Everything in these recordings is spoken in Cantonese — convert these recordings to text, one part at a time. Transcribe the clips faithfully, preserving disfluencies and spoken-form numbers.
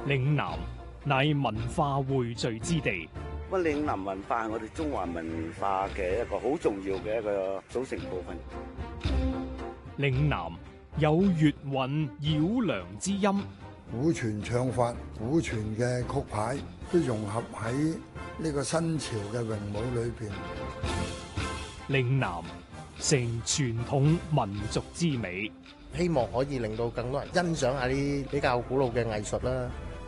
嶺南乃文化匯聚之地。 咁嶺南文化係我哋中華文化嘅一個好重要嘅一個組成部分。 嶺南有粵韻繞梁之音， 古傳唱法、古傳嘅曲牌都融合喺呢個新潮嘅詠舞裏邊。 嶺南成傳統民族之美， 希望可以令到更多人欣賞下啲比較古老嘅藝術啦。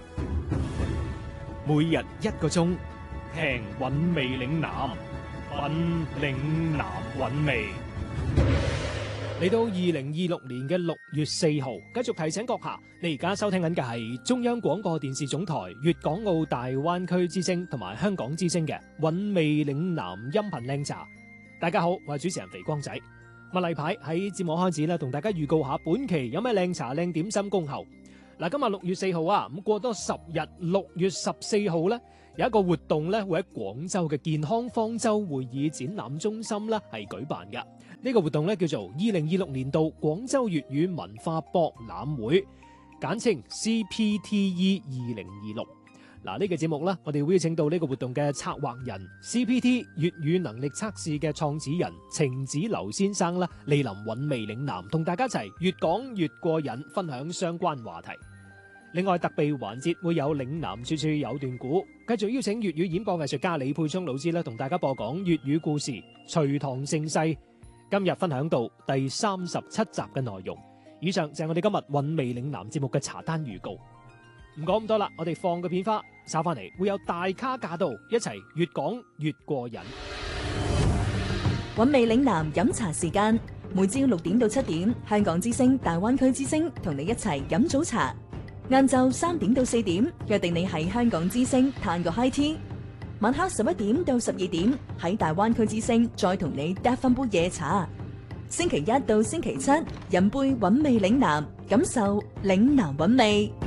每日一個鐘，聽韻味嶺南，品嶺南韻味。嚟到二零二六年嘅六月四號，繼續提醒閣下，你而家收聽緊嘅係中央廣播電視總台粵港澳大灣區之聲同埋香港之聲嘅韻味嶺南音頻靚茶。大家好，我係主持人肥光仔。咁例牌喺節目開始咧，同大家預告下本期有咩靚茶靚點心恭候。嗱，今日六月四號啊，咁過多十日，六月十四號咧有一個活動咧，會喺廣州嘅健康方舟會議展覽中心咧係舉辦嘅。呢個活動咧叫做二零二六年度廣州粵語文化博覽會，簡稱 C P T E 二零二六。嗱，呢個節目咧，我哋會邀請到呢個活動嘅策劃人 C P T 粵語能力測試嘅創始人程子劉先生啦，蒞臨韻味嶺南，同大家一齊越講越過癮，分享相關話題。另外特備環節會有嶺南處處有段古，繼續邀請粵語演播藝術家李佩聰老師咧，同大家播講粵語故事《隋唐盛世》。今日分享到第三十七集嘅內容。以上就係我哋今日韻味嶺南節目嘅茶單預告。唔講咁多啦，我哋放個片花，稍翻嚟會有大咖駕到，一齊越講越過癮。 韻味嶺南飲茶時間，每朝六點到七點，香港之聲、大灣區之聲同你一齊飲早茶。晏晝三點到四點，約定你喺香港之聲嘆個 high tea。晚黑十一點到十二點，喺大灣區之聲再同你嗒翻杯夜茶。星期一到星期七，飲杯韻味嶺南，感受嶺南韻味。